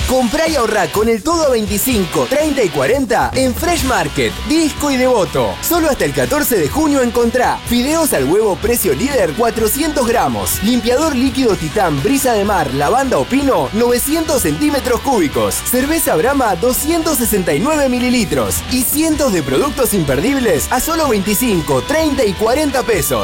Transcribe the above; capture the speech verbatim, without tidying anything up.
Comprá y ahorrá con el todo a veinticinco, treinta y cuarenta en Fresh Market, Disco y Devoto. Solo hasta el catorce de junio encontrá fideos al huevo precio líder cuatrocientos gramos, limpiador líquido Titán Brisa de Mar, Lavanda o Pino novecientos centímetros cúbicos, cerveza Brahma doscientos sesenta y nueve mililitros y cientos de productos imperdibles a solo veinticinco, treinta y cuarenta pesos.